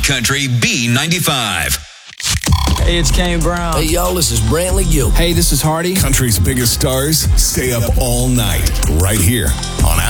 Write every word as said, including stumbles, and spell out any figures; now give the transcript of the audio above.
Country B ninety-five. Hey, it's Kane Brown. Hey, y'all, this is Brantley Gill. Hey, this is Hardy. Country's biggest stars stay up all night right here on